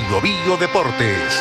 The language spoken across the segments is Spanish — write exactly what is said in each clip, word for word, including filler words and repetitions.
Biobío Deportes.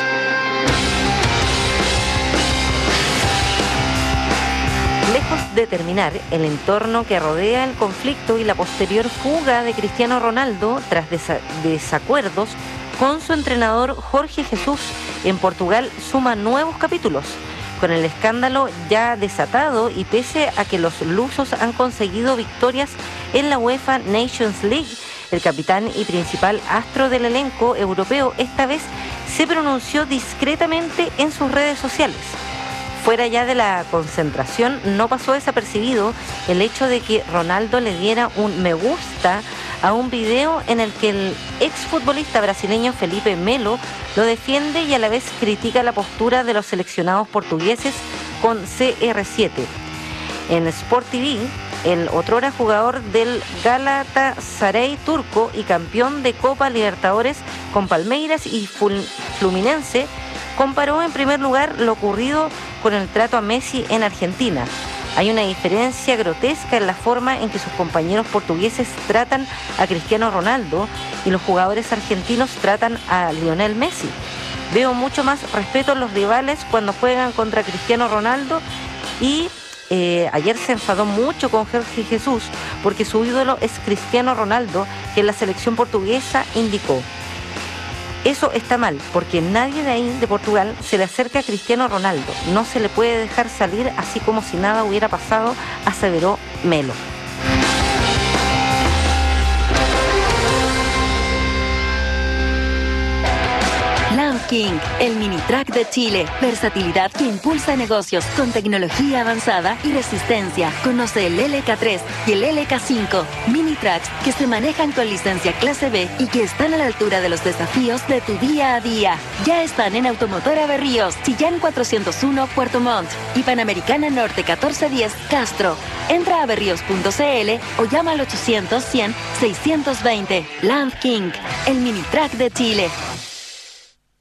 Lejos de terminar, el entorno que rodea el conflicto y la posterior fuga de Cristiano Ronaldo tras desa- desacuerdos con su entrenador Jorge Jesús en Portugal suma nuevos capítulos. Con el escándalo ya desatado y pese a que los lusos han conseguido victorias en la UEFA Nations League, el capitán y principal astro del elenco europeo esta vez se pronunció discretamente en sus redes sociales. Fuera ya de la concentración, no pasó desapercibido el hecho de que Ronaldo le diera un me gusta a un video en el que el exfutbolista brasileño Felipe Melo lo defiende y a la vez critica la postura de los seleccionados portugueses con C R siete. En Sport T V, el otrora jugador del Galatasaray turco y campeón de Copa Libertadores con Palmeiras y Fluminense, comparó en primer lugar lo ocurrido con el trato a Messi en Argentina. Hay una diferencia grotesca en la forma en que sus compañeros portugueses tratan a Cristiano Ronaldo y los jugadores argentinos tratan a Lionel Messi. Veo mucho más respeto en los rivales cuando juegan contra Cristiano Ronaldo y eh, ayer se enfadó mucho con Jorge Jesús porque su ídolo es Cristiano Ronaldo, que en la selección portuguesa indicó: eso está mal, porque nadie de ahí, de Portugal, se le acerca a Cristiano Ronaldo. No se le puede dejar salir así como si nada hubiera pasado, aseveró Melo. Land King, el mini track de Chile. Versatilidad que impulsa negocios con tecnología avanzada y resistencia. Conoce el L K tres y el L K cinco. Mini tracks que se manejan con licencia clase B y que están a la altura de los desafíos de tu día a día. Ya están en Automotora Berríos, Chillán cuatrocientos uno, Puerto Montt y Panamericana Norte catorce diez, Castro. Entra a berríos punto c l o llama al ochocientos, cien, seiscientos veinte. Land King, el mini track de Chile.